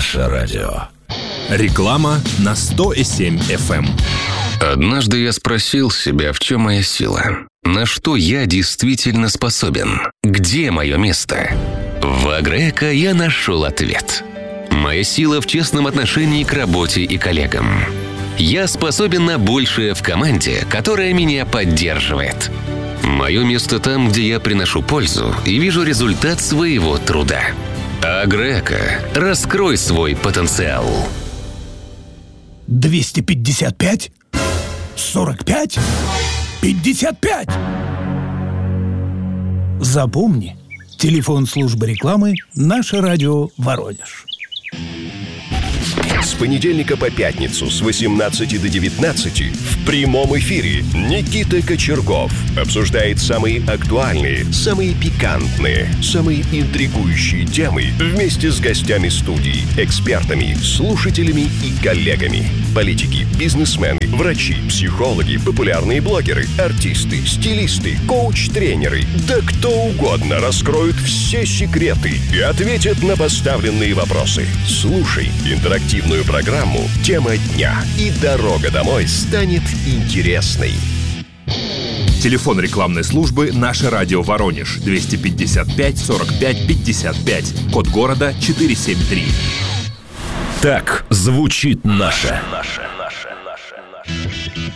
Наше радио. Реклама на 100,7 FM. Однажды я спросил себя, в чем моя сила? На что я действительно способен? Где мое место? В Агрека я нашел ответ. Моя сила в честном отношении к работе и коллегам. Я способен на большее в команде, которая меня поддерживает. Мое место там, где я приношу пользу и вижу результат своего труда. Агрека. Раскрой свой потенциал. 255? 45? 55? Запомни, телефон службы рекламы «Наше радио Воронеж». С понедельника по пятницу с 18 до 19 в прямом эфире Никита Кочергов обсуждает самые актуальные, самые пикантные, самые интригующие темы вместе с гостями студии, экспертами, слушателями и коллегами. Политики, бизнесмены, врачи, психологи, популярные блогеры, артисты, стилисты, коуч-тренеры, да кто угодно раскроют все секреты и ответят на поставленные вопросы. Слушай интерактивную программу «Тема дня», и дорога домой станет интересной. Телефон рекламной службы «Наше радио Воронеж» 255 45 55. Код города 473. Так звучит наше.